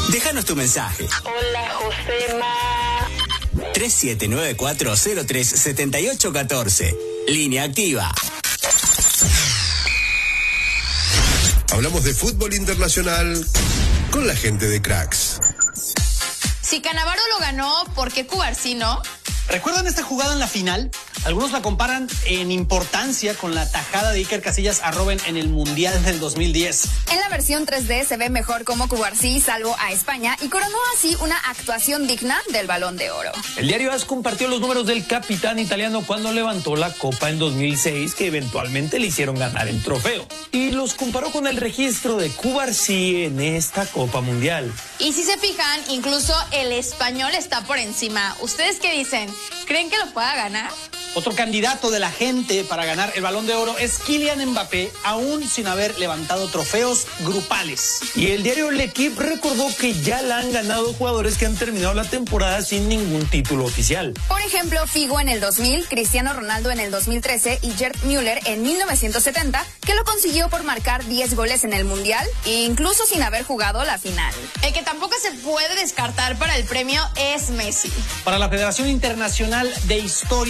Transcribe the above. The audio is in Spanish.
Déjanos tu mensaje. Hola, Josema. 3794037814. Línea activa. Hablamos de fútbol internacional con la gente de Cracks. Si Cannavaro lo ganó, ¿por qué Cubarsí no? ¿Recuerdan esta jugada en la final? Algunos la comparan en importancia con la tajada de Iker Casillas a Robben en el Mundial del 2010. En la versión 3D se ve mejor cómo Cubarsí salvó a España y coronó así una actuación digna del Balón de Oro. El diario AS compartió los números del capitán italiano cuando levantó la copa en 2006, que eventualmente le hicieron ganar el trofeo. Y los comparó con el registro de Cubarsí en esta Copa Mundial. Y si se fijan, incluso el español está por encima. ¿Ustedes qué dicen? ¿Creen que lo pueda ganar? Otro candidato de la gente para ganar el Balón de Oro es Kylian Mbappé, aún sin haber levantado trofeos grupales. Y el diario L'Equipe recordó que ya la han ganado jugadores que han terminado la temporada sin ningún título oficial. Por ejemplo, Figo en el 2000, Cristiano Ronaldo en el 2013 y Gerd Müller en 1970, que lo consiguió por marcar 10 goles en el Mundial, incluso sin haber jugado la final. El que tampoco se puede descartar para el premio es Messi. Para la Federación Internacional de Historia